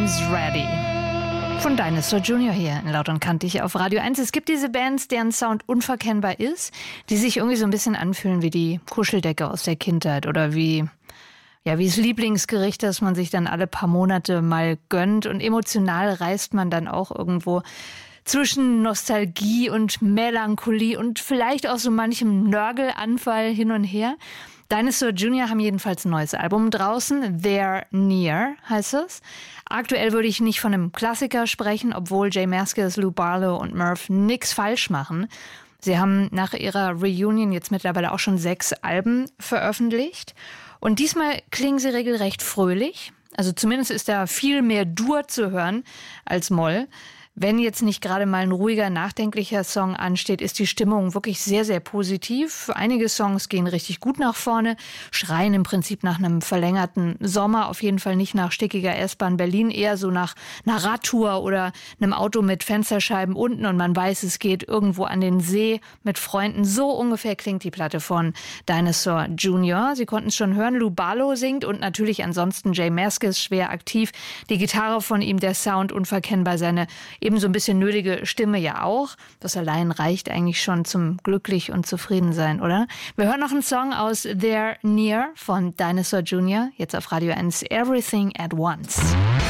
Everyone's Ready. Von Dinosaur Jr. hier in Laut und Kantig auf Radio 1. Es gibt diese Bands, deren Sound unverkennbar ist, die sich irgendwie so ein bisschen anfühlen wie die Kuscheldecke aus der Kindheit oder wie das Lieblingsgericht, das man sich dann alle paar Monate mal gönnt. Und emotional reist man dann auch irgendwo zwischen Nostalgie und Melancholie und vielleicht auch so manchem Nörgelanfall hin und her. Dinosaur Jr. haben jedenfalls ein neues Album draußen. They're Near heißt es. Aktuell würde ich nicht von einem Klassiker sprechen, obwohl J Mascis, Lou Barlow und Murph nichts falsch machen. Sie haben nach ihrer Reunion jetzt mittlerweile auch schon 6 Alben veröffentlicht. Und diesmal klingen sie regelrecht fröhlich. Also zumindest ist da viel mehr Dur zu hören als Moll. Wenn jetzt nicht gerade mal ein ruhiger, nachdenklicher Song ansteht, ist die Stimmung wirklich sehr, sehr positiv. Einige Songs gehen richtig gut nach vorne, schreien im Prinzip nach einem verlängerten Sommer, auf jeden Fall nicht nach stickiger S-Bahn Berlin, eher so nach einer Radtour oder einem Auto mit Fensterscheiben unten und man weiß, es geht irgendwo an den See mit Freunden. So ungefähr klingt die Platte von Dinosaur Jr. Sie konnten es schon hören, Lou Barlow singt und natürlich ansonsten J Mascis schwer aktiv. Die Gitarre von ihm, der Sound unverkennbar, seine eben so ein bisschen nölige Stimme ja auch. Das allein reicht eigentlich schon zum glücklich und zufrieden sein, oder? Wir hören noch einen Song aus They're Near von Dinosaur Jr. Jetzt auf Radio 1, Everything at Once.